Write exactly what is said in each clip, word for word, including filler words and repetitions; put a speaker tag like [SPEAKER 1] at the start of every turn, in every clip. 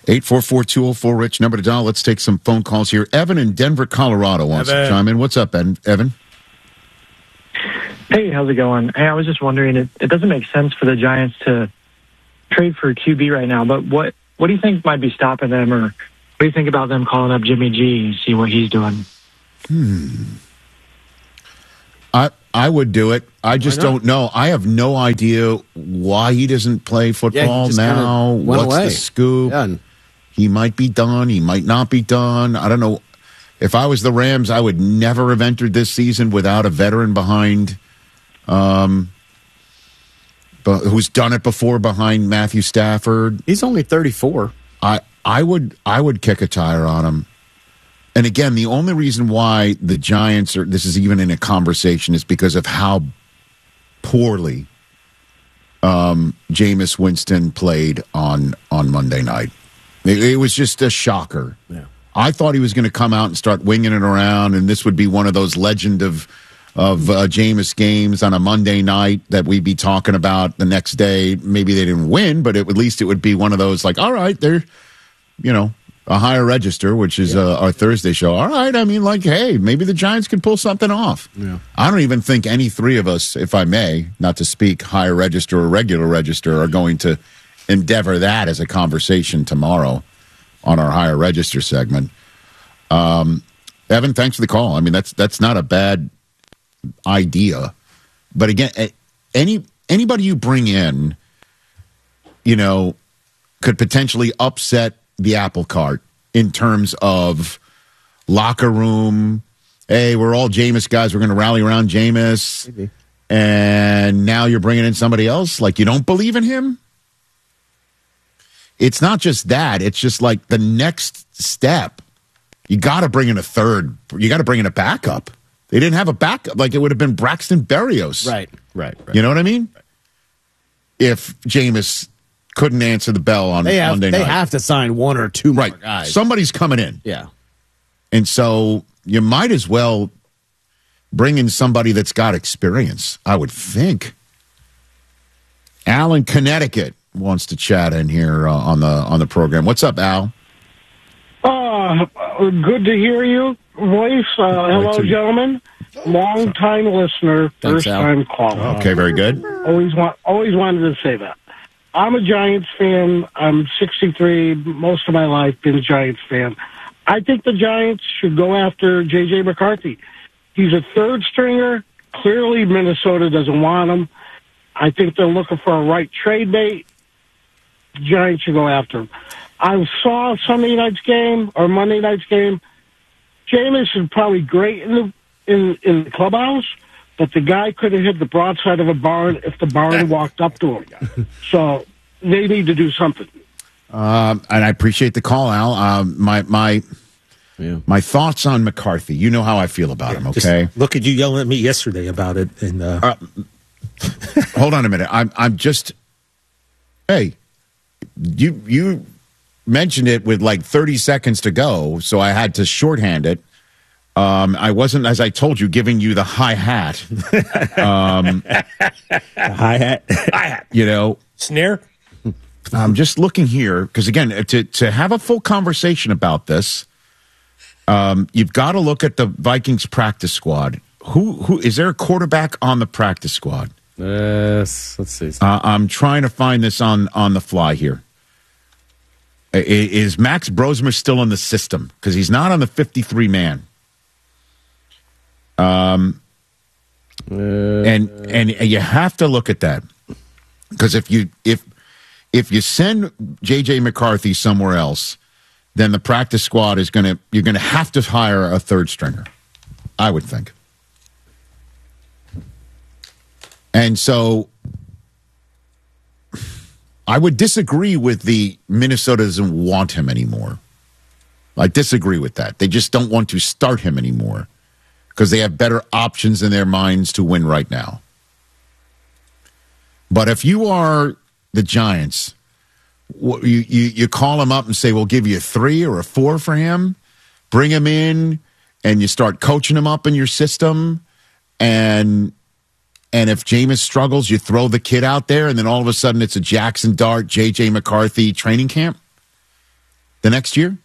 [SPEAKER 1] eight four four, two oh four, RICH, number to dial. Let's take some phone calls here. Evan in Denver, Colorado wants
[SPEAKER 2] Evan.
[SPEAKER 1] to chime in. What's up, Evan?
[SPEAKER 3] Hey, how's it going? Hey, I was just wondering, it, it doesn't make sense for the Giants to trade for a Q B right now, but what, what do you think might be stopping them, or what do you think about them calling up Jimmy G and see what he's doing?
[SPEAKER 1] Hmm. I I would do it. I just don't know. I have no idea why he doesn't play football
[SPEAKER 4] yeah,
[SPEAKER 1] now. What's
[SPEAKER 4] away.
[SPEAKER 1] the scoop?
[SPEAKER 4] Yeah.
[SPEAKER 1] He might be done. He might not be done. I don't know. If I was the Rams, I would never have entered this season without a veteran behind, um, but who's done it before behind Matthew Stafford.
[SPEAKER 4] He's only thirty-four.
[SPEAKER 1] I I would I would kick a tire on him. And again, the only reason why the Giants are this is even in a conversation is because of how poorly um, Jameis Winston played on on Monday night. It, it was just a shocker.
[SPEAKER 4] Yeah.
[SPEAKER 1] I thought he was going to come out and start winging it around, and this would be one of those legend of of uh, Jameis games on a Monday night that we'd be talking about the next day. Maybe they didn't win, but it, at least it would be one of those like, all right, they're, you know, a higher register, which is yeah. uh, our Thursday show. All right, I mean, like, hey, maybe the Giants can pull something off.
[SPEAKER 4] Yeah.
[SPEAKER 1] I don't even think any three of us, if I may, not to speak higher register or regular register, are going to endeavor that as a conversation tomorrow on our higher register segment. Um, Evan, thanks for the call. I mean, that's that's not a bad idea. But again, any anybody you bring in, you know, could potentially upset the apple cart in terms of locker room. Hey, we're all Jameis guys. We're going to rally around Jameis.
[SPEAKER 4] Maybe.
[SPEAKER 1] And now you're bringing in somebody else. Like, you don't believe in him? It's not just that. It's just like the next step. You got to bring in a third. You got to bring in a backup. They didn't have a backup. Like, it would have been Braxton Berrios.
[SPEAKER 4] Right, right, right.
[SPEAKER 1] You know what I mean? Right. If Jameis couldn't answer the bell on
[SPEAKER 4] they have,
[SPEAKER 1] Monday
[SPEAKER 4] they
[SPEAKER 1] night.
[SPEAKER 4] They have to sign one or two more
[SPEAKER 1] right.
[SPEAKER 4] guys.
[SPEAKER 1] Somebody's coming in.
[SPEAKER 4] Yeah.
[SPEAKER 1] And so you might as well bring in somebody that's got experience, I would think. Al in Connecticut wants to chat in here uh, on the on the program. What's up, Al?
[SPEAKER 5] Uh, good to hear you voice. Uh, hello, gentlemen. Long time listener,
[SPEAKER 4] Thanks,
[SPEAKER 5] first time caller.
[SPEAKER 1] Okay, very good.
[SPEAKER 5] Always want, always wanted to say that. I'm a Giants fan. I'm sixty-three. Most of my life been a Giants fan. I think the Giants should go after J J McCarthy. He's a third stringer. Clearly, Minnesota doesn't want him. I think they're looking for a right trade bait. The Giants should go after him. I saw Sunday night's game or Monday night's game. Jameis is probably great in the in, in the clubhouse, but the guy could have hit the broadside of a barn if the barn walked up to him. So they need to do something.
[SPEAKER 1] Um, and I appreciate the call, Al. Um, my my
[SPEAKER 4] yeah.
[SPEAKER 1] my thoughts on McCarthy. You know how I feel about yeah, him. Okay.
[SPEAKER 2] Look at you yelling at me yesterday about it. And uh...
[SPEAKER 1] uh, hold on a minute. I'm I'm just. Hey, you you mentioned it with like thirty seconds to go, so I had to shorthand it. Um, I wasn't, as I told you, giving you the hi hat. Um,
[SPEAKER 2] hi hat, hi hat.
[SPEAKER 1] You know,
[SPEAKER 2] snare.
[SPEAKER 1] I'm just looking here because again, to to have a full conversation about this, um, you've got to look at the Vikings practice squad. Who who is there a quarterback on the practice squad?
[SPEAKER 4] Yes, let's see.
[SPEAKER 1] Uh, I'm trying to find this on on the fly here. Is Max Brosmer still in the system? Because he's not on the fifty-three man. Um, uh, and and you have to look at that because if you if if you send J J McCarthy somewhere else, then the practice squad is gonna you're gonna have to hire a third stringer, I would think. And so I would disagree with the Minnesota doesn't want him anymore. I disagree with that. They just don't want to start him anymore because they have better options in their minds to win right now. But if you are the Giants, you, you, you call him up and say, we'll give you a three or a four for him, bring him in, and you start coaching him up in your system, and and if Jameis struggles, you throw the kid out there, and then all of a sudden it's a Jackson Dart, J J McCarthy training camp. the next year?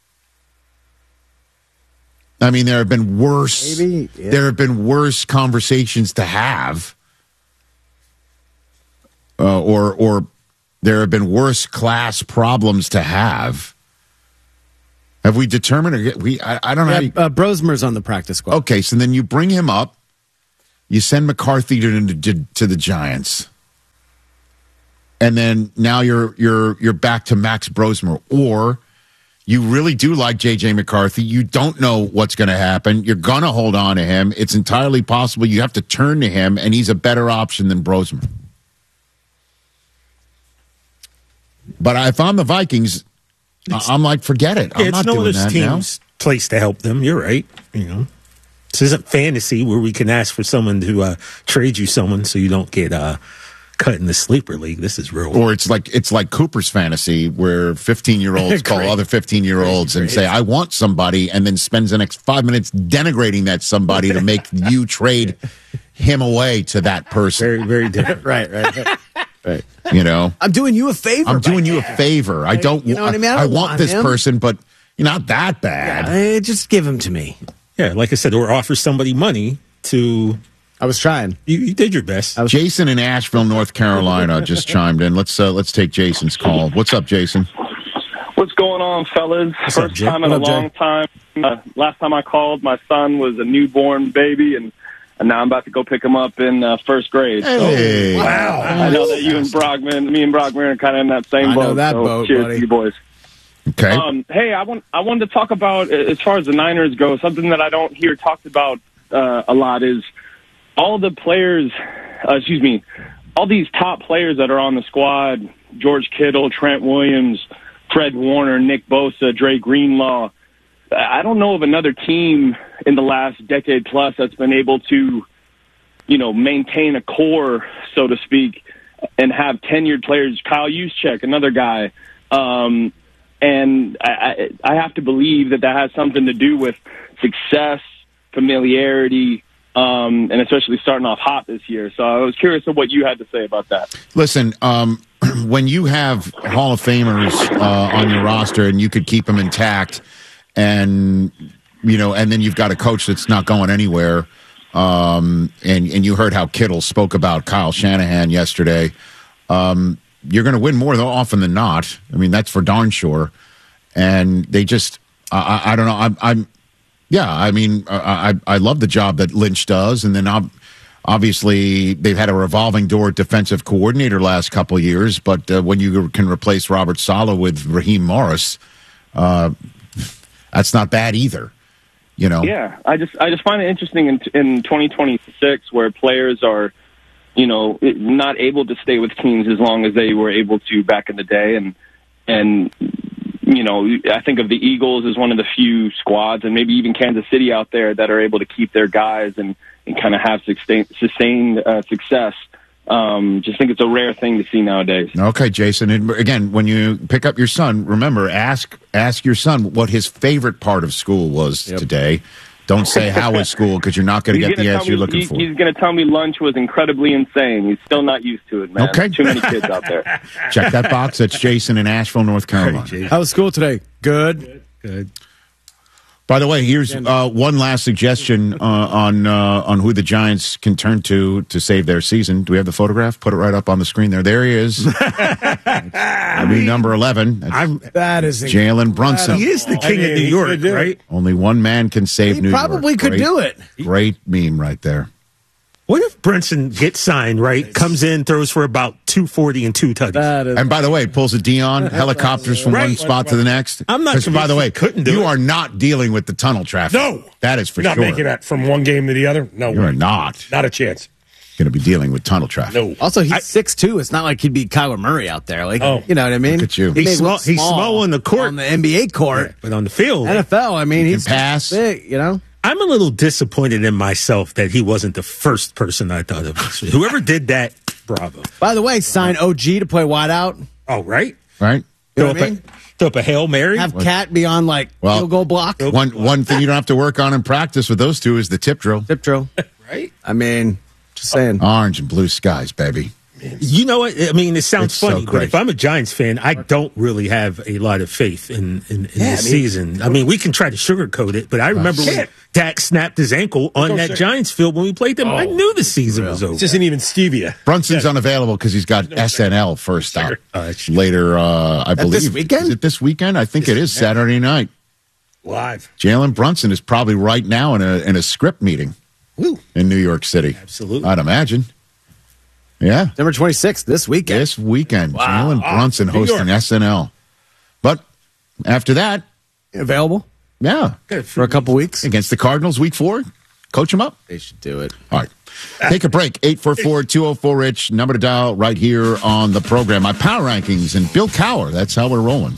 [SPEAKER 1] I mean, there have been worse.
[SPEAKER 6] Maybe, yeah.
[SPEAKER 1] There have been worse conversations to have, uh, or or there have been worse class problems to have. Have we determined? Or we I, I don't know.
[SPEAKER 6] Yeah,
[SPEAKER 1] how you,
[SPEAKER 6] uh, Brosmer's on the practice squad.
[SPEAKER 1] okay, so then you bring him up. You send McCarthy to, to to the Giants, and then now you're you're you're back to Max Brosmer, or you really do like J J McCarthy. You don't know what's going to happen. You're going to hold on to him. It's entirely possible you have to turn to him, and he's a better option than Brosmer. But if I'm the Vikings,
[SPEAKER 2] It's-
[SPEAKER 1] I'm like, forget it. I'm
[SPEAKER 2] it's
[SPEAKER 1] not
[SPEAKER 2] no
[SPEAKER 1] doing
[SPEAKER 2] other
[SPEAKER 1] that
[SPEAKER 2] team's place to help them. You're right. You know, this isn't fantasy where we can ask for someone to uh, trade you someone so you don't get uh, cut in the sleeper league. This is real.
[SPEAKER 1] now. Or it's like it's like Cooper's fantasy, where fifteen-year-olds call
[SPEAKER 2] Great.
[SPEAKER 1] other fifteen-year-olds and say, "I want somebody," and then spends the next five minutes denigrating that somebody to make you trade him away to that person.
[SPEAKER 2] Very, very different.
[SPEAKER 6] Right, right, right. right.
[SPEAKER 1] You know,
[SPEAKER 6] I'm doing you a favor.
[SPEAKER 1] I'm doing
[SPEAKER 6] by
[SPEAKER 1] you a
[SPEAKER 6] that.
[SPEAKER 1] favor. I don't.
[SPEAKER 6] You know what I mean? I
[SPEAKER 1] I,
[SPEAKER 6] don't
[SPEAKER 1] want,
[SPEAKER 6] want
[SPEAKER 1] this
[SPEAKER 6] him.
[SPEAKER 1] person, but you're not that bad.
[SPEAKER 6] Eh, just give him to me.
[SPEAKER 2] Yeah, like I said, or offer somebody money to.
[SPEAKER 6] I was trying.
[SPEAKER 2] You, you did your best.
[SPEAKER 1] Jason in Asheville, North Carolina, just chimed in. Let's uh, let's take Jason's call. What's up, Jason?
[SPEAKER 7] What's going on, fellas?
[SPEAKER 2] What's up,
[SPEAKER 7] First
[SPEAKER 2] Jay?
[SPEAKER 7] time in
[SPEAKER 6] What
[SPEAKER 7] a
[SPEAKER 6] up, Jay?
[SPEAKER 7] long time. Uh, last time I called, my son was a newborn baby, and, and now I'm about to go pick him up in uh, first grade.
[SPEAKER 1] Hey,
[SPEAKER 7] So, I know that you and Brogman, me and Brogman are kind of in that same
[SPEAKER 6] I
[SPEAKER 7] boat.
[SPEAKER 6] know that
[SPEAKER 7] so
[SPEAKER 6] boat,
[SPEAKER 7] cheers
[SPEAKER 6] buddy.
[SPEAKER 7] to you boys.
[SPEAKER 1] okay.
[SPEAKER 7] Um, hey, I want I wanted to talk about, uh, as far as the Niners go, something that I don't hear talked about uh, a lot is all the players, uh, excuse me, all these top players that are on the squad, George Kittle, Trent Williams, Fred Warner, Nick Bosa, Dre Greenlaw. I don't know of another team in the last decade plus that's been able to, you know, maintain a core, so to speak, and have tenured players. Kyle Juszczyk, another guy. Um, and I, I have to believe that that has something to do with success, familiarity, um, and especially starting off hot this year. So I was curious of what you had to say about that.
[SPEAKER 1] Listen, um, when you have Hall of Famers uh, on your roster and you could keep them intact, and you know, and then you've got a coach that's not going anywhere, um, and and you heard how Kittle spoke about Kyle Shanahan yesterday. Um, you're going to win more often than not. I mean, that's for darn sure. And they just, I, I, I don't know. I'm, I'm, yeah. I mean, I, I, I love the job that Lynch does, and then ob- obviously they've had a revolving door defensive coordinator last couple of years. But uh, when you can replace Robert Saleh with Raheem Morris, uh, that's not bad either. You know.
[SPEAKER 7] Yeah, I just I just find it interesting in in twenty twenty-six where players are, you know, not able to stay with teams as long as they were able to back in the day, and and you know, I think of the Eagles as one of the few squads, and maybe even Kansas City out there that are able to keep their guys and and kind of have sustain, sustained uh, success. Um, just think it's a rare thing to see nowadays.
[SPEAKER 1] Okay, Jason. And again, when you pick up your son, remember ask ask your son what his favorite part of school was
[SPEAKER 6] Yep.
[SPEAKER 1] today. Don't say how was school, because you're not going to
[SPEAKER 7] He's
[SPEAKER 1] get the
[SPEAKER 7] gonna
[SPEAKER 1] answer
[SPEAKER 7] tell
[SPEAKER 1] you're
[SPEAKER 7] me-
[SPEAKER 1] looking
[SPEAKER 7] he-
[SPEAKER 1] for.
[SPEAKER 7] He's going to tell me lunch was incredibly insane. He's still not used to it, man.
[SPEAKER 1] Okay.
[SPEAKER 7] Too many kids out there.
[SPEAKER 1] Check that box. That's Jason in Asheville, North Carolina.
[SPEAKER 6] How was school today? Good.
[SPEAKER 2] Good.
[SPEAKER 1] By the way, here's uh, one last suggestion uh, on uh, on who the Giants can turn to to save their season. Do we have the photograph? Put it right up on the screen there. There he is. I mean, number eleven. That's
[SPEAKER 2] I'm.
[SPEAKER 6] That is
[SPEAKER 1] Jalen Brunson.
[SPEAKER 2] He is the king
[SPEAKER 6] I mean,
[SPEAKER 2] of New
[SPEAKER 6] he
[SPEAKER 2] York,
[SPEAKER 6] could do it.
[SPEAKER 2] right?
[SPEAKER 1] Only one man can save
[SPEAKER 6] He
[SPEAKER 1] New
[SPEAKER 6] probably
[SPEAKER 1] York.
[SPEAKER 6] could
[SPEAKER 1] Great-
[SPEAKER 6] do it.
[SPEAKER 1] Great meme right there.
[SPEAKER 2] What if Brunson gets signed, right? Comes in, throws for about two forty and two touchdowns.
[SPEAKER 6] That is.
[SPEAKER 1] And by the way, pulls a Dion, helicopters from one
[SPEAKER 2] Right.
[SPEAKER 1] spot to the next.
[SPEAKER 2] I'm not
[SPEAKER 1] 'Cause, by the
[SPEAKER 2] convinced
[SPEAKER 1] way,
[SPEAKER 2] he couldn't do
[SPEAKER 1] you
[SPEAKER 2] it.
[SPEAKER 1] are not dealing with the tunnel traffic.
[SPEAKER 8] No.
[SPEAKER 1] That is for
[SPEAKER 8] You're not
[SPEAKER 1] sure.
[SPEAKER 8] making that from one game to the other. No,
[SPEAKER 1] You are not
[SPEAKER 8] not a chance.
[SPEAKER 1] going to be dealing with tunnel traffic.
[SPEAKER 8] No.
[SPEAKER 6] Also, he's six two. It's not like he'd be Kyler Murray out there. Like,
[SPEAKER 8] Oh.
[SPEAKER 6] you know what I mean?
[SPEAKER 1] Look at you.
[SPEAKER 6] He
[SPEAKER 2] He's
[SPEAKER 6] may
[SPEAKER 2] small-
[SPEAKER 6] look
[SPEAKER 2] he's small on the court.
[SPEAKER 6] on the N B A court.
[SPEAKER 2] But on the field,
[SPEAKER 6] N F L, I mean, he's
[SPEAKER 1] can pass.
[SPEAKER 6] big, you know?
[SPEAKER 2] I'm a little disappointed in myself that he wasn't the first person I thought of. Whoever did that, bravo.
[SPEAKER 6] By the way, sign O G to play wideout.
[SPEAKER 2] Oh, right?
[SPEAKER 1] Right?
[SPEAKER 6] You know
[SPEAKER 2] Throw
[SPEAKER 6] what I
[SPEAKER 2] up,
[SPEAKER 6] mean?
[SPEAKER 2] a, throw up a Hail Mary.
[SPEAKER 6] Have Cat be on, like,
[SPEAKER 1] Well,
[SPEAKER 6] field goal block.
[SPEAKER 1] One one thing you don't have to work on in practice with those two is the tip drill.
[SPEAKER 6] Tip drill.
[SPEAKER 2] Right?
[SPEAKER 6] I mean, just saying.
[SPEAKER 1] Orange and blue skies, baby.
[SPEAKER 2] You know what? I mean, it sounds
[SPEAKER 1] It's so
[SPEAKER 2] funny, but
[SPEAKER 1] great.
[SPEAKER 2] if I'm a Giants fan, I don't really have a lot of faith in, in, in
[SPEAKER 8] Yeah,
[SPEAKER 2] this
[SPEAKER 8] I mean-
[SPEAKER 2] season. I mean, we can try to sugarcoat it, but I remember when
[SPEAKER 8] Shit.
[SPEAKER 2] Dak snapped his ankle on
[SPEAKER 8] Go
[SPEAKER 2] that
[SPEAKER 8] sugar.
[SPEAKER 2] Giants field when we played them. I knew the season was over.
[SPEAKER 8] This isn't even stevia.
[SPEAKER 1] Brunson's unavailable because he's got S N L first up
[SPEAKER 2] Oh, that's-
[SPEAKER 1] later. Uh, I believe
[SPEAKER 6] this weekend?
[SPEAKER 1] Is it this weekend? I think it is Saturday night.
[SPEAKER 8] Live.
[SPEAKER 1] Jalen Brunson is probably right now in a in a script meeting
[SPEAKER 6] Woo.
[SPEAKER 1] in New York City.
[SPEAKER 2] Absolutely.
[SPEAKER 1] I'd imagine. Yeah,
[SPEAKER 6] December twenty-sixth, this weekend.
[SPEAKER 1] this weekend, Jalen
[SPEAKER 8] Ah,
[SPEAKER 1] Brunson
[SPEAKER 8] New
[SPEAKER 1] hosting
[SPEAKER 8] York.
[SPEAKER 1] S N L. But after that,
[SPEAKER 6] Available
[SPEAKER 1] yeah,
[SPEAKER 6] for a couple weeks.
[SPEAKER 1] against the Cardinals, week four, coach him up.
[SPEAKER 6] They should do it.
[SPEAKER 1] All right. Take a break. eight four four, two oh four, RICH. Number to dial right here on the program. My power rankings and Bill Cower. That's how we're rolling.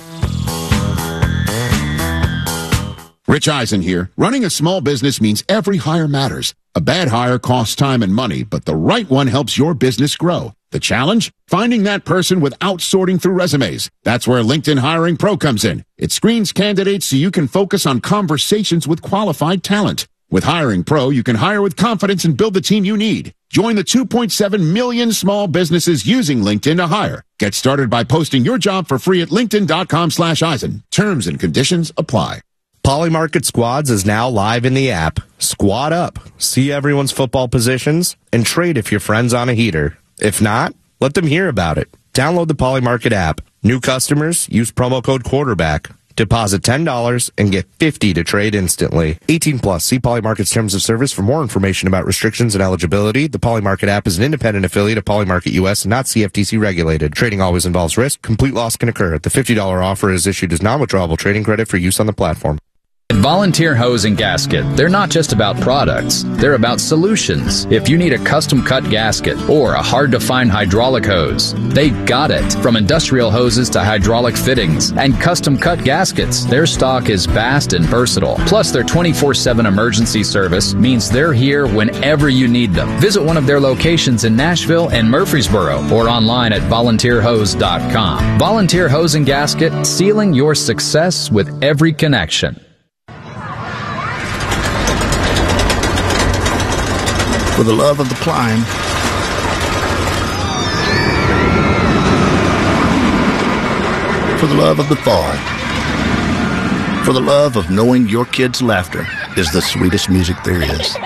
[SPEAKER 1] Rich Eisen here. Running a small business means every hire matters. A bad hire costs time and money, but the right one helps your business grow. The challenge? Finding that person without sorting through resumes. That's where LinkedIn Hiring Pro comes in. It screens candidates so you can focus on conversations with qualified talent. With Hiring Pro, you can hire with confidence and build the team you need. Join the two point seven million small businesses using LinkedIn to hire. Get started by posting your job for free at linkedin.com slash Eisen. Terms and conditions apply.
[SPEAKER 9] Polymarket Squads is now live in the app. Squad up, see everyone's football positions, and trade if your friend's on a heater. If not, let them hear about it. Download the Polymarket app. New customers, use promo code quarterback. Deposit ten dollars and get fifty dollars to trade instantly. eighteen plus. See Polymarket's terms of service for more information about restrictions and eligibility. The Polymarket app is an independent affiliate of Polymarket U S and not C F T C regulated. Trading always involves risk. Complete loss can occur. The fifty dollars offer is issued as non-withdrawable trading credit for use on the platform.
[SPEAKER 10] At Volunteer Hose and Gasket, they're not just about products, they're about solutions. If you need a custom cut gasket or a hard to find hydraulic hose, they've got it. From industrial hoses to hydraulic fittings and custom cut gaskets, their stock is vast and versatile. Plus, their twenty-four seven emergency service means they're here whenever you need them. Visit one of their locations in Nashville and Murfreesboro or online at volunteer hose dot com. Volunteer Hose and Gasket, sealing your success with every connection.
[SPEAKER 11] For the love of the climb, for the love of the fall, for the love of knowing your kids' laughter is the sweetest music there is,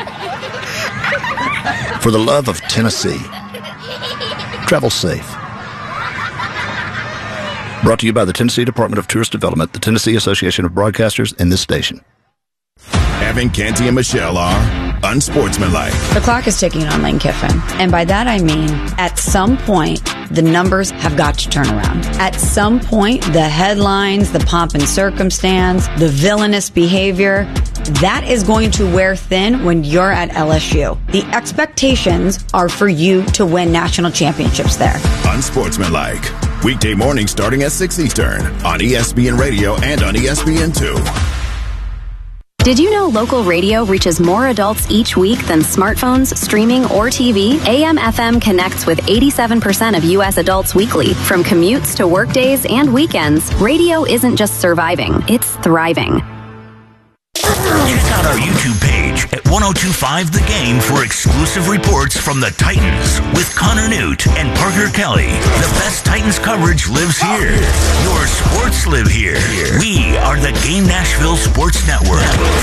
[SPEAKER 11] for the love of Tennessee. Travel safe. Brought to you by the Tennessee Department of Tourist Development, the Tennessee Association of Broadcasters, and this station.
[SPEAKER 12] Evan Canty and Michelle are unsportsmanlike.
[SPEAKER 13] The clock is ticking on Lane Kiffin. And by that I mean, at some point, the numbers have got to turn around. At some point, the headlines, the pomp and circumstance, the villainous behavior, that is going to wear thin when you're at L S U. The expectations are for you to win national championships there.
[SPEAKER 12] Unsportsmanlike. Weekday morning starting at six Eastern on E S P N Radio and on E S P N two.
[SPEAKER 14] Did you know local radio reaches more adults each week than smartphones, streaming, or T V? A M F M connects with eighty-seven percent of U S adults weekly. From commutes to workdays and weekends, radio isn't just surviving, it's thriving.
[SPEAKER 15] Check out our YouTube page at ten twenty-five The Game for exclusive reports from the Titans with Connor Newt and Parker Kelly. The best Titans coverage lives here. Your sports live here. We are the Game Nashville Sports Network.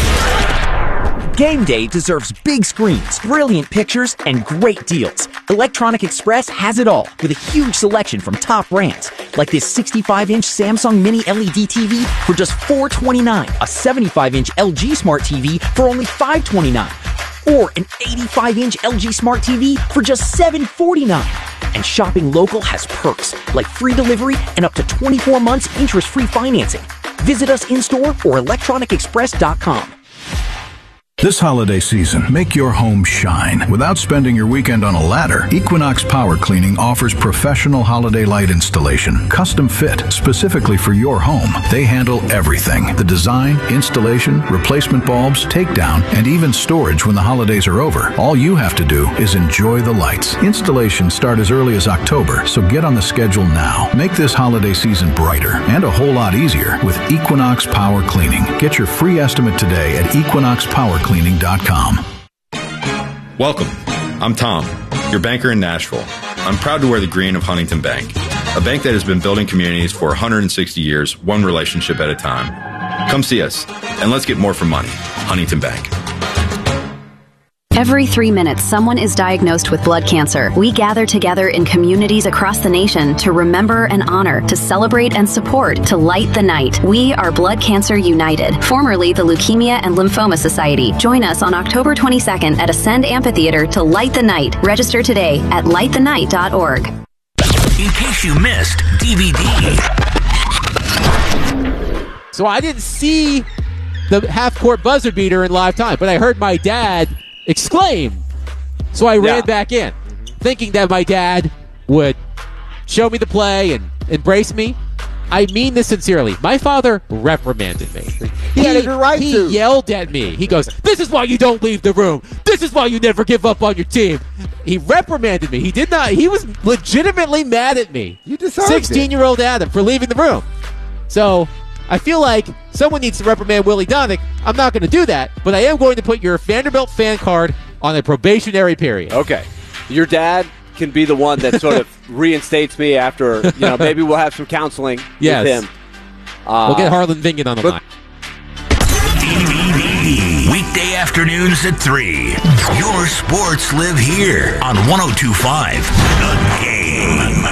[SPEAKER 16] Game day deserves big screens, brilliant pictures, and great deals. Electronic Express has it all with a huge selection from top brands, like this sixty-five inch Samsung Mini L E D T V for just four hundred twenty-nine dollars, a seventy-five inch L G Smart T V for only five hundred twenty-nine dollars, or an eighty-five inch L G Smart T V for just seven hundred forty-nine dollars. And shopping local has perks, like free delivery and up to twenty-four months interest-free financing. Visit us in-store or electronic express dot com.
[SPEAKER 17] This holiday season, make your home shine without spending your weekend on a ladder. Equinox Power Cleaning offers professional holiday light installation, custom fit specifically for your home. They handle everything: the design, installation, replacement bulbs, takedown, and even storage when the holidays are over. All you have to do is enjoy the lights. Installations start as early as October, so get on the schedule now. Make this holiday season brighter and a whole lot easier with Equinox Power Cleaning. Get your free estimate today at equinox power cleaning dot com.
[SPEAKER 18] Welcome. I'm Tom, your banker in Nashville. I'm proud to wear the green of Huntington Bank, a bank that has been building communities for one hundred sixty years, one relationship at a time. Come see us, and let's get more for money. Huntington Bank.
[SPEAKER 14] Every three minutes, someone is diagnosed with blood cancer. We gather together in communities across the nation to remember and honor, to celebrate and support, to light the night. We are Blood Cancer United, formerly the Leukemia and Lymphoma Society. Join us on October twenty-second at Ascend Amphitheater to light the night. Register today at light the night dot org.
[SPEAKER 15] In case you missed D V D.
[SPEAKER 19] So I didn't see the half-court buzzer beater in live time, but I heard my dad exclaim. So I ran
[SPEAKER 20] Yeah.
[SPEAKER 19] back in, thinking that my dad would show me the play and embrace me. I mean this sincerely. My father reprimanded me. He,
[SPEAKER 20] had every right
[SPEAKER 19] he
[SPEAKER 20] to.
[SPEAKER 19] yelled at me. He goes, "This is why you don't leave the room. This is why you never give up on your team." He reprimanded me. He did not. He was legitimately mad at me.
[SPEAKER 20] You deserved it.
[SPEAKER 19] sixteen-year-old Adam for leaving the room. So I feel like someone needs to reprimand Willie Donick. I'm not going to do that, but I am going to put your Vanderbilt fan card on a probationary period.
[SPEAKER 20] Okay. Your dad can be the one that sort of reinstates me after, you know, maybe we'll have some counseling
[SPEAKER 19] Yes.
[SPEAKER 20] with him. Uh,
[SPEAKER 19] We'll get Harlan Vingan on the line.
[SPEAKER 15] D V D. Weekday afternoons at three. Your sports live here on one oh two point five The Game.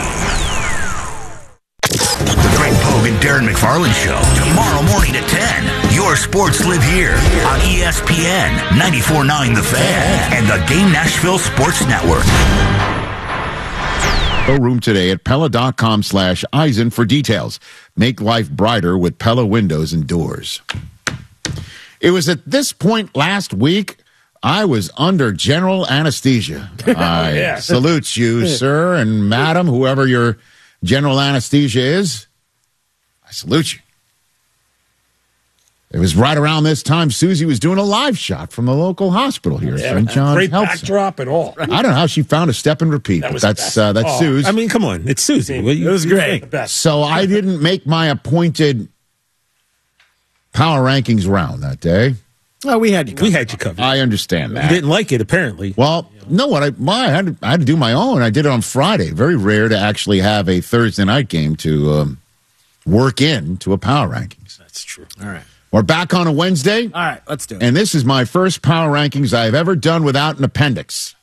[SPEAKER 15] The Greg Pogue and Darren McFarland Show. Tomorrow morning at ten. Your sports live here on E S P N ninety-four point nine The Fan and the Game Nashville Sports Network.
[SPEAKER 1] Showroom today at Pella.com slash Eisen for details. Make life brighter with Pella windows and doors. It was at this point last week I was under general anesthesia. I
[SPEAKER 8] yeah.
[SPEAKER 1] salute you, sir and madam, whoever your general anesthesia is. I salute you. It was right around this time Susie was doing a live shot from the local hospital here,
[SPEAKER 8] Yeah,
[SPEAKER 1] Saint John's
[SPEAKER 8] great
[SPEAKER 1] Health Center.
[SPEAKER 8] backdrop and all.
[SPEAKER 1] I don't know how she found a step and repeat,
[SPEAKER 8] That
[SPEAKER 1] but
[SPEAKER 8] was the
[SPEAKER 1] that's
[SPEAKER 8] best.
[SPEAKER 1] uh, that's
[SPEAKER 8] Oh,
[SPEAKER 1] Suze.
[SPEAKER 2] I mean, come on. It's Susie. What you-
[SPEAKER 8] It was
[SPEAKER 2] you
[SPEAKER 8] great.
[SPEAKER 2] think?
[SPEAKER 8] The best.
[SPEAKER 1] So I didn't make my appointed power rankings round that day.
[SPEAKER 6] Oh, we had you
[SPEAKER 2] We had you covered.
[SPEAKER 1] I understand
[SPEAKER 2] You
[SPEAKER 1] that.
[SPEAKER 2] didn't like it, apparently.
[SPEAKER 1] Well, no, what I, well, I had to, I had to do my own. I did it on Friday. Very rare to actually have a Thursday night game to um, work in to a power rankings.
[SPEAKER 2] That's true.
[SPEAKER 6] All right.
[SPEAKER 1] We're back on a Wednesday,
[SPEAKER 6] All right, let's do it.
[SPEAKER 1] and this is my first power rankings I've ever done without an appendix.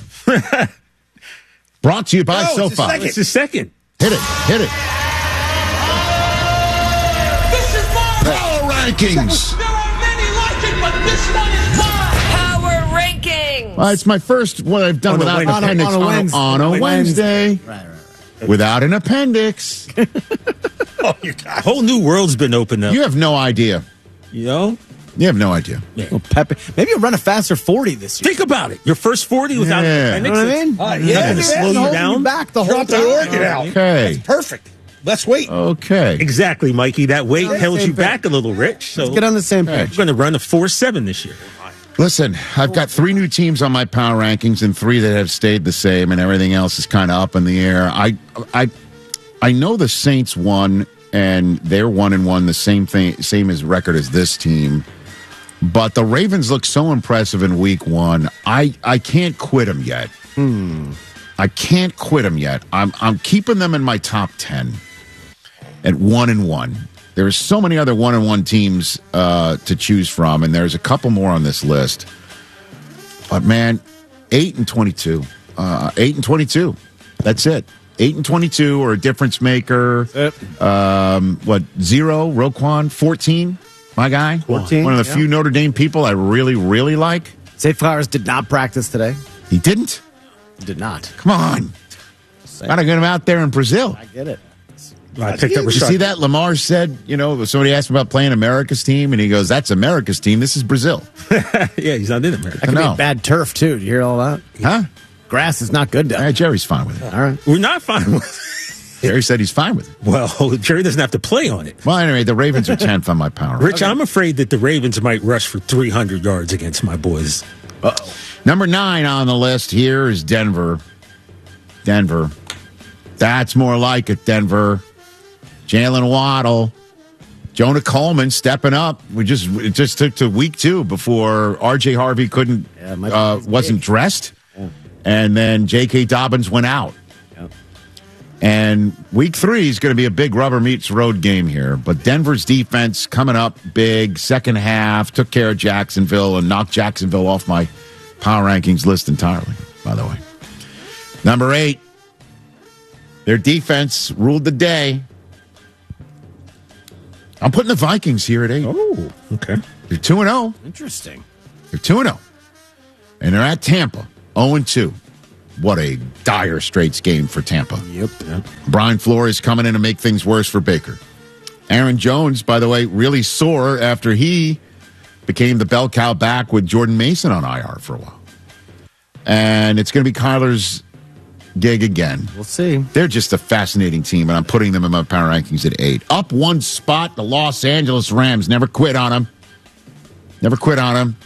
[SPEAKER 1] Brought to you by
[SPEAKER 2] No, it's the
[SPEAKER 1] SoFi.
[SPEAKER 2] second. It's the second.
[SPEAKER 1] Hit it, hit it.
[SPEAKER 21] This is my
[SPEAKER 1] Power rankings.
[SPEAKER 21] There are many like it, but this one is mine. Power rankings.
[SPEAKER 1] Well, it's my first one I've done
[SPEAKER 2] On a
[SPEAKER 1] without an
[SPEAKER 2] Wednesday.
[SPEAKER 1] appendix
[SPEAKER 6] On a
[SPEAKER 1] on a,
[SPEAKER 6] Wednesday.
[SPEAKER 1] on a Wednesday.
[SPEAKER 6] Right, right, right.
[SPEAKER 1] Without an appendix.
[SPEAKER 2] Oh, you got a whole new world's been opened up.
[SPEAKER 1] You have no idea.
[SPEAKER 2] You know?
[SPEAKER 1] You have no idea.
[SPEAKER 6] Well, Pepe, maybe you'll run a faster forty this year.
[SPEAKER 2] Think about it. Your first forty without
[SPEAKER 1] Yeah.
[SPEAKER 2] an appendix.
[SPEAKER 6] You know what I mean?
[SPEAKER 2] Uh,
[SPEAKER 8] yeah.
[SPEAKER 2] Nothing to slow you
[SPEAKER 6] holding
[SPEAKER 2] down.
[SPEAKER 6] back the whole
[SPEAKER 8] Drop that
[SPEAKER 6] time.
[SPEAKER 8] organ out.
[SPEAKER 1] Okay.
[SPEAKER 8] Perfect. Let's wait.
[SPEAKER 1] Okay.
[SPEAKER 2] Exactly, Mikey. That weight
[SPEAKER 6] Yeah,
[SPEAKER 2] held
[SPEAKER 6] same
[SPEAKER 2] you
[SPEAKER 6] thing.
[SPEAKER 2] back a little, Rich. So
[SPEAKER 6] Let's get on the same
[SPEAKER 1] Okay.
[SPEAKER 6] page.
[SPEAKER 2] we're going to run a four seven this year.
[SPEAKER 1] Listen, I've got three new teams on my power rankings and three that have stayed the same, and everything else is kind of up in the air. I, I, I know the Saints won, and they're one and one, the same thing, same as record as this team. But the Ravens look so impressive in Week One. I, I can't quit them yet.
[SPEAKER 6] Hmm.
[SPEAKER 1] I can't quit them yet. I'm, I'm keeping them in my top ten at one and one. There's so many other one and one teams uh, to choose from, and there's a couple more on this list. But man, eight and twenty-two, uh, eight and twenty-two. That's it. Eight and twenty-two, or a difference maker. Um, what zero? Roquan fourteen. My guy,
[SPEAKER 6] fourteen,
[SPEAKER 1] One of the
[SPEAKER 6] yeah.
[SPEAKER 1] few Notre Dame people I really, really like.
[SPEAKER 6] Zay Flowers did not practice today.
[SPEAKER 1] He didn't.
[SPEAKER 6] He did not.
[SPEAKER 1] Come on, gotta get him out there in Brazil.
[SPEAKER 6] I get it.
[SPEAKER 2] I picked up
[SPEAKER 1] You
[SPEAKER 2] Rashad.
[SPEAKER 1] see that? Lamar said, you know, somebody asked him about playing America's team, and he goes, that's America's team. This is Brazil.
[SPEAKER 2] Yeah, he's not in America.
[SPEAKER 6] That could be
[SPEAKER 1] know.
[SPEAKER 6] a bad turf, too. Did you hear all that?
[SPEAKER 1] Huh?
[SPEAKER 6] Grass is not good down
[SPEAKER 1] Yeah, Jerry's fine with it.
[SPEAKER 6] All right.
[SPEAKER 2] We're not fine with
[SPEAKER 1] Jerry said he's fine with it.
[SPEAKER 2] Well, Jerry doesn't have to play on it.
[SPEAKER 1] Well, anyway, the Ravens are tenth on my power.
[SPEAKER 2] Rich, I'm afraid that the Ravens might rush for three hundred yards against my boys.
[SPEAKER 1] Uh-oh. Number nine on the list here is Denver. Denver. That's more like it, Denver. Jalen Waddle. Jonah Coleman stepping up. We just it just took to week two before R J Harvey couldn't
[SPEAKER 6] Yeah, it might be
[SPEAKER 1] uh,
[SPEAKER 6] his
[SPEAKER 1] wasn't
[SPEAKER 6] game.
[SPEAKER 1] dressed, and then J K Dobbins went out. And week three is going to be a big rubber meets road game here. But Denver's defense coming up big, second half, took care of Jacksonville and knocked Jacksonville off my power rankings list entirely, by the way. Number eight, their defense ruled the day. I'm putting the Vikings here at eight.
[SPEAKER 2] Oh, okay.
[SPEAKER 1] They're two and oh.
[SPEAKER 6] Interesting.
[SPEAKER 1] They're two and oh. And they're at Tampa, oh and two. What a dire straits game for Tampa.
[SPEAKER 6] Yep.
[SPEAKER 2] Yep.
[SPEAKER 1] Brian Flores coming in to make things worse for Baker. Aaron Jones, by the way, really sore after he became the bell cow back with Jordan Mason on I R for a while. And it's going to be Kyler's gig again.
[SPEAKER 6] We'll see.
[SPEAKER 1] They're just a fascinating team, and I'm putting them in my power rankings at eight. Up one spot, the Los Angeles Rams. Never quit on them. Never quit on them.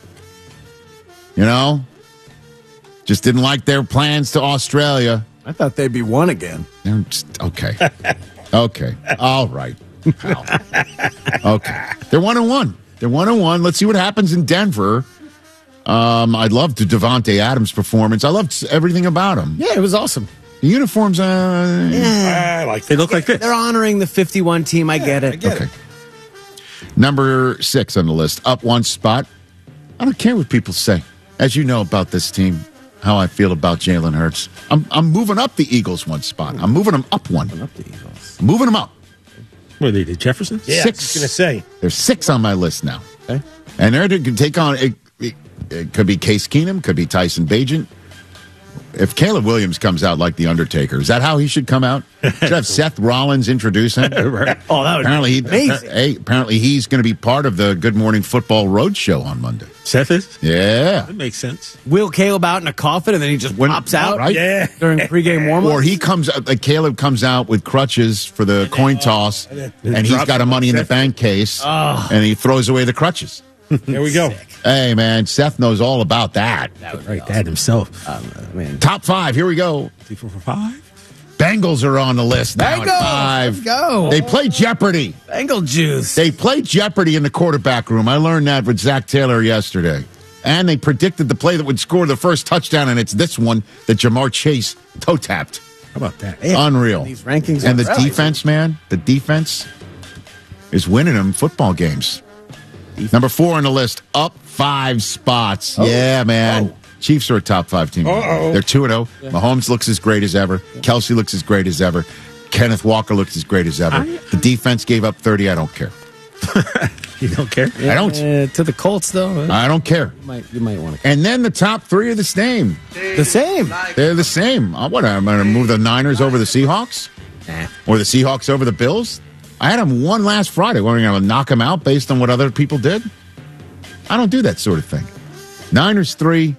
[SPEAKER 1] You know? Just didn't like their plans to Australia.
[SPEAKER 6] I thought they'd be one again.
[SPEAKER 1] They're just, okay. Okay. All right. Pal. Okay. They're one and one. They're one and one. Let's see what happens in Denver. Um, I loved the Devontae Adams performance. I loved everything about him.
[SPEAKER 6] Yeah, it was awesome.
[SPEAKER 1] The uniforms, uh,
[SPEAKER 6] Yeah.
[SPEAKER 2] I like they look like this.
[SPEAKER 6] They're honoring the fifty-one team. I get it.
[SPEAKER 8] I get
[SPEAKER 1] okay.
[SPEAKER 8] it.
[SPEAKER 1] Number six on the list, up one spot. I don't care what people say. As you know about this team, how I feel about Jalen Hurts. I'm I'm moving up the Eagles one spot. I'm moving them up one.
[SPEAKER 6] Up the Eagles.
[SPEAKER 1] Moving them up.
[SPEAKER 2] What are they, the Jeffersons?
[SPEAKER 8] Yeah,
[SPEAKER 1] Six.
[SPEAKER 8] I was going to say.
[SPEAKER 1] There's six on my list now.
[SPEAKER 6] Okay.
[SPEAKER 1] And they're to take on, it, it, it could be Case Keenum, could be Tyson Bagent. If Caleb Williams comes out like The Undertaker, is that how he should come out? Should have Seth Rollins introduce him?
[SPEAKER 2] Right.
[SPEAKER 6] Oh, that would
[SPEAKER 1] Apparently,
[SPEAKER 6] be
[SPEAKER 1] he,
[SPEAKER 6] amazing.
[SPEAKER 1] hey, apparently he's going to be part of the Good Morning Football Roadshow on Monday.
[SPEAKER 2] Seth is?
[SPEAKER 1] Yeah.
[SPEAKER 2] That makes sense.
[SPEAKER 6] Wheel Caleb out in a coffin and then he just
[SPEAKER 1] When-
[SPEAKER 6] pops out
[SPEAKER 1] right?
[SPEAKER 2] Yeah.
[SPEAKER 6] during pregame warm
[SPEAKER 1] Or he comes out, like Caleb comes out with crutches for the coin toss,
[SPEAKER 2] then-
[SPEAKER 1] and,
[SPEAKER 2] then
[SPEAKER 1] he's
[SPEAKER 2] drops
[SPEAKER 1] got a
[SPEAKER 2] them
[SPEAKER 1] money
[SPEAKER 2] on
[SPEAKER 1] in the
[SPEAKER 2] Seth.
[SPEAKER 1] bank case,
[SPEAKER 6] Oh.
[SPEAKER 1] and he throws away the crutches.
[SPEAKER 8] There we go.
[SPEAKER 1] Hey, man, Seth knows all about that.
[SPEAKER 2] Right, that himself.
[SPEAKER 6] Um, I mean,
[SPEAKER 1] Top five, here we go.
[SPEAKER 2] Three, four, four, five.
[SPEAKER 1] Bengals are on the list now at
[SPEAKER 6] Bengals!
[SPEAKER 1] five.
[SPEAKER 6] Let's go.
[SPEAKER 1] They play Jeopardy.
[SPEAKER 6] Bengal juice.
[SPEAKER 1] They play Jeopardy in the quarterback room. I learned that with Zach Taylor yesterday. And they predicted the play that would score the first touchdown, and it's this one that Jamar Chase toe-tapped.
[SPEAKER 2] How about that?
[SPEAKER 1] Unreal.
[SPEAKER 6] These rankings
[SPEAKER 1] And
[SPEAKER 6] are
[SPEAKER 1] the
[SPEAKER 6] really-
[SPEAKER 1] defense, man, the defense is winning them football games. Number four on the list, up five spots.
[SPEAKER 6] Oh.
[SPEAKER 1] Yeah, man.
[SPEAKER 6] Oh.
[SPEAKER 1] Chiefs are a top five team.
[SPEAKER 8] Uh-oh.
[SPEAKER 1] They're two and oh. Mahomes looks as great as ever. Kelsey looks as great as ever. Kenneth Walker looks as great as ever.
[SPEAKER 2] I-
[SPEAKER 1] the defense gave up thirty. I don't care.
[SPEAKER 2] You don't care?
[SPEAKER 1] I don't.
[SPEAKER 6] Uh, to the Colts, though.
[SPEAKER 1] I don't care.
[SPEAKER 6] You might, you might want to.
[SPEAKER 1] And then the top three are the same.
[SPEAKER 6] The same.
[SPEAKER 1] They're the same. Uh, What, I'm going to move the Niners over the Seahawks?
[SPEAKER 6] Nah.
[SPEAKER 1] Or the Seahawks over the Bills? I had them one last Friday. We're going to knock them out based on what other people did? I don't do that sort of thing. Niners three.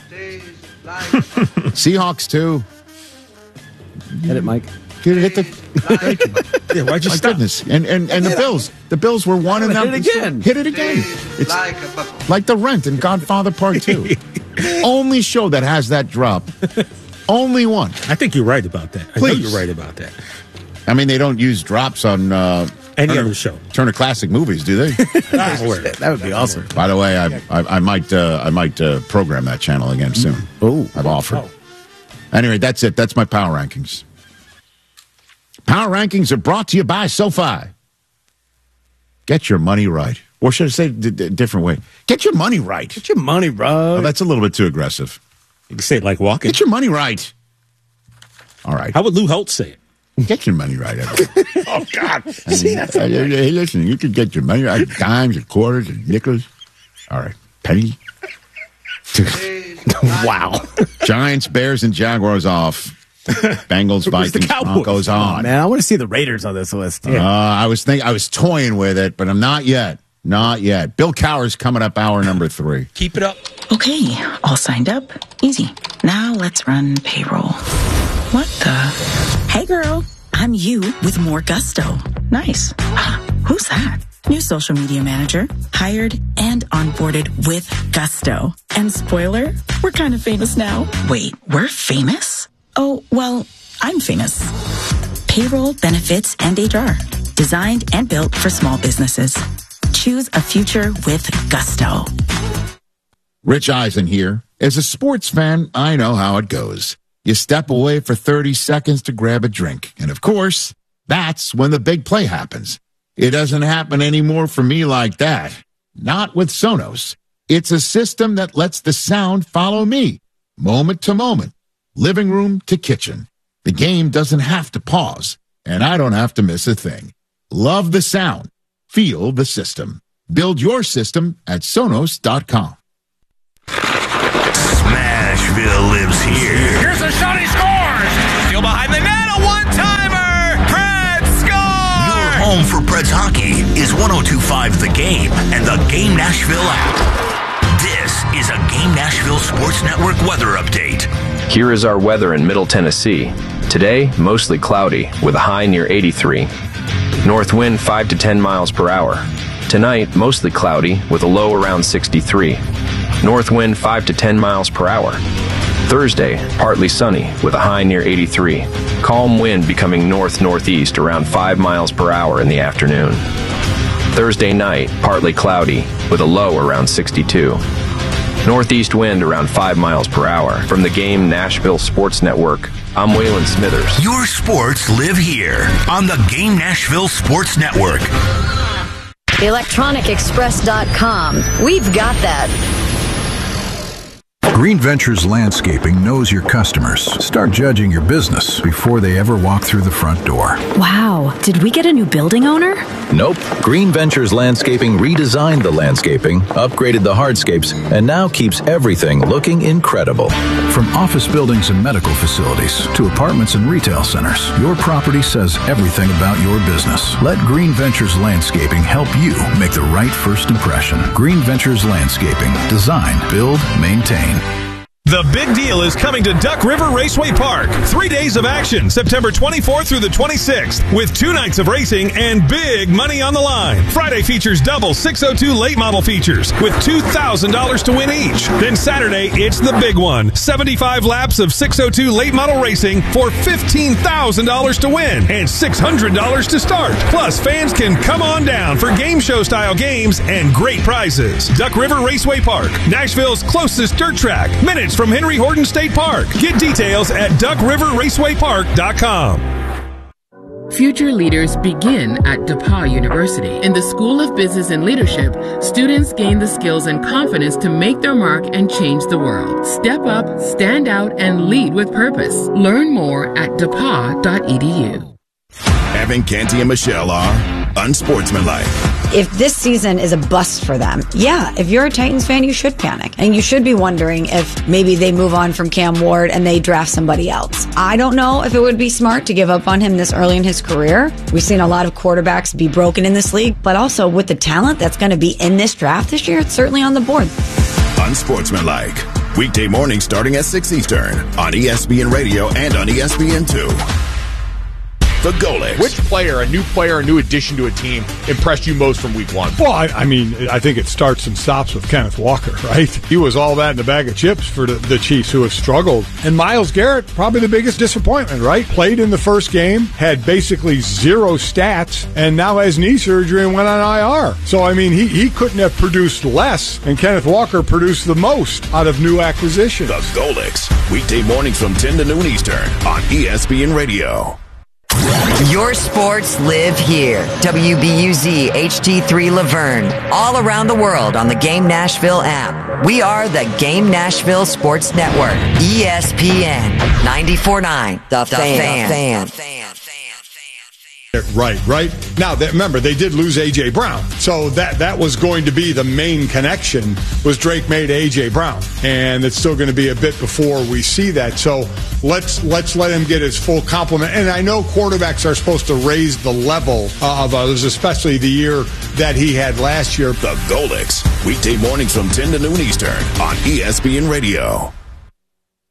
[SPEAKER 1] Seahawks two.
[SPEAKER 6] Hit it, Mike.
[SPEAKER 1] Get it, hit the.
[SPEAKER 2] Yeah, why'd you
[SPEAKER 1] My
[SPEAKER 2] stop?
[SPEAKER 1] goodness. And, and, and the Bills. The Bills were one and
[SPEAKER 6] Hit it again.
[SPEAKER 1] Hit it again. It's like The Rent in Godfather Part two. Only show that has that drop. Only one.
[SPEAKER 2] I think you're right about that. I know
[SPEAKER 1] Please.
[SPEAKER 2] you're right about that.
[SPEAKER 1] I mean, they don't use drops on uh,
[SPEAKER 2] Any
[SPEAKER 1] Turner,
[SPEAKER 2] other show.
[SPEAKER 1] Turner Classic Movies, do they?
[SPEAKER 6] That would be awesome.
[SPEAKER 1] By the way, I I, I might uh, I might uh, program that channel again soon.
[SPEAKER 6] Oh,
[SPEAKER 1] I've offered. Anyway, that's it. That's my power rankings. Power rankings are brought to you by SoFi. Get your money right, or should I say it a different way? Get your money right.
[SPEAKER 6] Get your money, bro.
[SPEAKER 1] Oh, that's a little bit too aggressive.
[SPEAKER 2] You can say it like walking.
[SPEAKER 1] Get your money right. All right.
[SPEAKER 2] How would Lou Holtz say it?
[SPEAKER 1] Get your money right.
[SPEAKER 8] Oh, God.
[SPEAKER 1] I mean, hey, hey, listen, you could get your money right. Dimes and quarters and nickels. All right. Penny.
[SPEAKER 6] Wow.
[SPEAKER 1] Giants, Bears, and Jaguars off. Bengals,
[SPEAKER 2] Where's the
[SPEAKER 1] Vikings,
[SPEAKER 2] Cowboys?
[SPEAKER 1] Broncos on.
[SPEAKER 6] Man, I want to see the Raiders on this list.
[SPEAKER 1] Uh, I was think I was toying with it, but I'm not yet. Not yet. Bill Cowher's coming up hour number three.
[SPEAKER 8] Keep it up.
[SPEAKER 3] Okay, all signed up. Easy. Now let's run payroll. What the? Hey girl, I'm you with more gusto. Nice. Ah, who's that? New social media manager, hired and onboarded with gusto. And spoiler, we're kind of famous now. Wait, we're famous? Oh, well, I'm famous. Payroll, benefits, and H R. Designed and built for small businesses. Choose a future with gusto.
[SPEAKER 1] Rich Eisen here. As a sports fan, I know how it goes. You step away for thirty seconds to grab a drink. And of course, that's when the big play happens. It doesn't happen anymore for me like that. Not with Sonos. It's a system that lets the sound follow me, moment to moment, living room to kitchen. The game doesn't have to pause, and I don't have to miss a thing. Love the sound. Feel the system. Build your system at Sonos dot com.
[SPEAKER 15] Smashville lives here.
[SPEAKER 21] Here's a shot, he scores! Still behind the net, a one-timer! Preds score!
[SPEAKER 15] Your home for Preds hockey is one oh two point five The Game and the Game Nashville app. This is a Game Nashville Sports Network weather update.
[SPEAKER 5] Here is our weather in Middle Tennessee. Today, mostly cloudy, with a high near eighty-three. North wind five to ten miles per hour. Tonight, mostly cloudy, with a low around sixty-three. North wind five to ten miles per hour. Thursday, partly sunny, with a high near eighty-three. Calm wind becoming north-northeast around five miles per hour in the afternoon. Thursday night, partly cloudy, with a low around sixty-two. Northeast wind around five miles per hour. From the Game Nashville Sports Network, I'm Waylon Smithers.
[SPEAKER 15] Your sports live here on the Game Nashville Sports Network.
[SPEAKER 22] electronic express dot com. We've got that.
[SPEAKER 17] Green Ventures Landscaping knows your customers. Start judging your business before they ever walk through the front door.
[SPEAKER 23] Wow, did we get a new building owner?
[SPEAKER 24] Nope. Green Ventures Landscaping redesigned the landscaping, upgraded the hardscapes, and now keeps everything looking incredible.
[SPEAKER 17] From office buildings and medical facilities to apartments and retail centers, your property says everything about your business. Let Green Ventures Landscaping help you make the right first impression. Green Ventures Landscaping. Design, build, maintain.
[SPEAKER 25] The big deal is coming to Duck River Raceway Park. Three days of action, September twenty-fourth through the twenty-sixth, with two nights of racing and big money on the line. Friday features double six oh two late model features with two thousand dollars to win each. Then Saturday, it's the big one. seventy-five laps of six oh two late model racing for fifteen thousand dollars to win and six hundred dollars to start. Plus, fans can come on down for game show style games and great prizes. Duck River Raceway Park, Nashville's closest dirt track. Minutes from Henry Horton State Park. Get details at duck river raceway park dot com.
[SPEAKER 26] Future leaders begin at DePauw University. In the School of Business and Leadership, students gain the skills and confidence to make their mark and change the world. Step up, stand out, and lead with purpose. Learn more at depaw dot e d u.
[SPEAKER 12] Evan, Canty, and Michelle are unsportsmanlike.
[SPEAKER 13] If this season is a bust for them, yeah, if you're a Titans fan, you should panic. And you should be wondering if maybe they move on from Cam Ward and they draft somebody else. I don't know if it would be smart to give up on him this early in his career. We've seen a lot of quarterbacks be broken in this league, but also with the talent that's going to be in this draft this year, it's certainly on the board.
[SPEAKER 12] Unsportsmanlike. Weekday morning starting at six Eastern on E S P N Radio and on E S P N two. The Golics.
[SPEAKER 27] Which player, a new player, a new addition to a team, impressed you most from week one?
[SPEAKER 8] Well, I, I mean, I think it starts and stops with Kenneth Walker, right? He was all that in the bag of chips for the, the Chiefs, who have struggled. And Myles Garrett, probably the biggest disappointment, right? Played in the first game, had basically zero stats, and now has knee surgery and went on I R. So, I mean, he, he couldn't have produced less, and Kenneth Walker produced the most out of new acquisitions.
[SPEAKER 12] The Golics. Weekday mornings from ten to noon Eastern on E S P N Radio.
[SPEAKER 28] Your sports live here. W B U Z H D three Laverne. All around the world on the Game Nashville app. We are the Game Nashville Sports Network. E S P N ninety-four point nine. The, the Fan. fan.
[SPEAKER 8] Right, right. Now, that, remember, they did lose A J. Brown. So that, that was going to be the main connection, was Drake May to A J. Brown. And it's still going to be a bit before we see that. So let's let's let him get his full complement. And I know quarterbacks are supposed to raise the level of others, especially the year that he had last year.
[SPEAKER 12] The Golics. Weekday mornings from ten to noon Eastern on E S P N Radio.